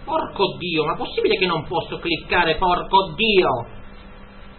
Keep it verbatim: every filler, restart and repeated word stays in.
Porco Dio, ma possibile che non posso cliccare porco Dio?